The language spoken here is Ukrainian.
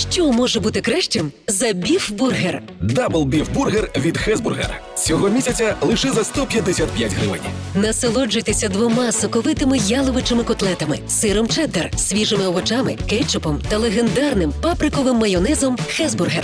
Що може бути кращим за біф-бургер? Дабл біф-бургер від Хезбургер. Цього місяця лише за 155 гривень. Насолоджуйтеся двома соковитими яловичими котлетами, сиром чеддер, свіжими овочами, кетчупом та легендарним паприковим майонезом Хезбургер.